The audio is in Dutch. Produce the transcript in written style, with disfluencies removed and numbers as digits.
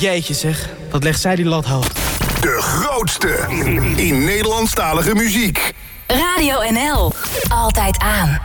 Jeetje zeg, wat legt zij die lat hoog. De grootste in Nederlandstalige muziek. Radio NL. Altijd aan.